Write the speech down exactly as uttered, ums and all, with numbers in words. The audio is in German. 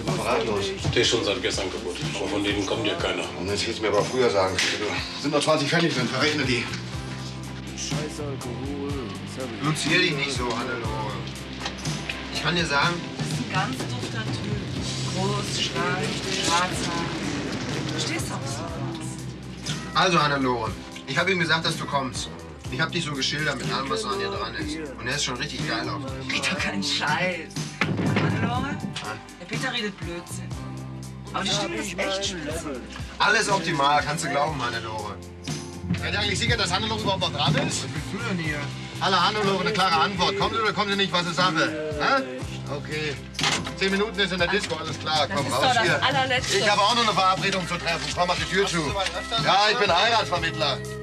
dem Apparat los? Der ist schon seit gestern kaputt. Und von denen kommt ja keiner. Und jetzt hättest du mir aber früher sagen können. Du, sind noch zwanzig Pfennig drin, verrechne die. Luzier dich nicht so, Hannelore. Ich kann dir sagen... Das ist ein ganz dufter Typ. Groß, schlank, schwarzer. Du stehst auf sowas. Also, Hannelore, ich habe ihm gesagt, dass du kommst. Ich habe dich so geschildert mit allem, was so an dir dran ist. Und er ist schon richtig geil auf dich. Red doch keinen Scheiß. Hannelore, der Peter redet Blödsinn. Aber die Stimme ist echt spitze. Alles optimal, kannst du glauben, Hannelore. Seid ihr eigentlich sicher, dass Hannelore überhaupt noch dran ist? Was willst du denn hier? Alle Hannelore, eine klare Antwort. Kommt sie oder kommt sie nicht, was ist Sache? Hä? Okay. Zehn Minuten ist in der Disco, alles klar. Das Komm ist raus doch das hier. allerletzte. Ich habe auch noch eine Verabredung zu treffen. Komm, mach die Tür zu. Ja, ich bin Heiratsvermittler.